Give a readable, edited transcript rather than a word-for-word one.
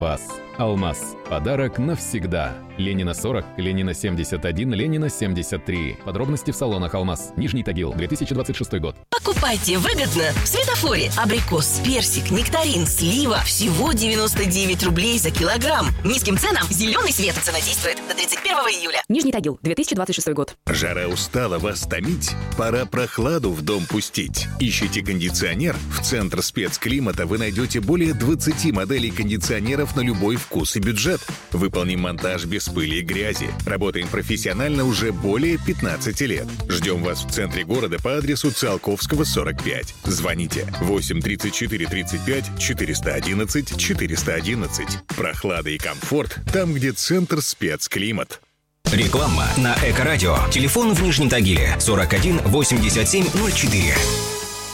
Спас. Алмаз. Подарок навсегда. Ленина 40, Ленина 71, Ленина 73. Подробности в салонах Алмаз. Нижний Тагил, 2026 год. Покупайте выгодно в Светофоре. Абрикос, персик, нектарин, слива. Всего 99 рублей за килограмм. Низким ценам зеленый свет. Цена действует до 31 июля. Нижний Тагил, 2026 год. Жара устала вас томить? Пора прохладу в дом пустить. Ищите кондиционер? В Центр спецклимата вы найдете более 20 моделей кондиционеров на любой вкус и бюджет. Выполним монтаж без пыли и грязи. Работаем профессионально уже более 15 лет. Ждем вас в центре города по адресу Циолковского, 45. Звоните 8 34 35 411 411. Прохлада и комфорт там, где Центр спецклимат. Реклама на Эко-радио. Телефон в Нижнем Тагиле 41 87 04.